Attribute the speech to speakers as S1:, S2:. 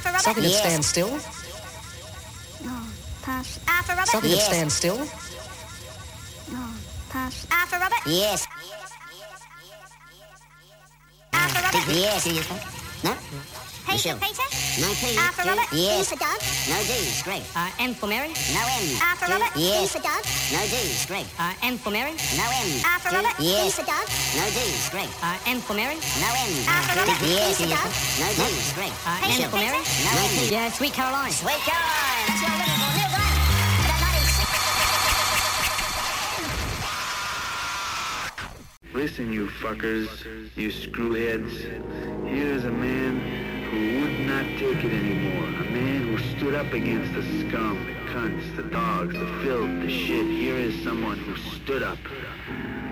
S1: Something that stands still.
S2: No, pass. A for Robert.
S1: Something that stands still.
S2: No, pass. A for Robert.
S3: Yes.
S2: A for Robert.
S3: Yes. No?
S2: P for Peter.
S3: No P.
S2: A for Robert.
S3: Yes.
S2: D for Doug.
S3: No D. Greg.
S4: M for Mary.
S3: No M.
S2: A for Robert.
S3: Yes.
S2: D for Doug.
S3: No D. Greg.
S4: M for Mary.
S3: No M.
S2: A for Robert. D
S3: Yes.
S2: for Doug.
S3: No D. Greg.
S4: M for Mary.
S3: No M.
S2: A for Robert. D
S3: Yes.
S2: for Doug.
S3: No D. Greg.
S2: P
S4: M
S2: for
S4: for Mary.
S2: Peter.
S3: No M.
S4: Yeah, Sweet Caroline.
S3: Sweet Caroline. That's what I'm looking for. Neil Diamond. About 96.
S5: Listen, you fuckers, you screwheads. Here's a man who would not take it anymore. A man who stood up against the scum, the cunts, the dogs, the filth, the shit. Here is someone who stood up.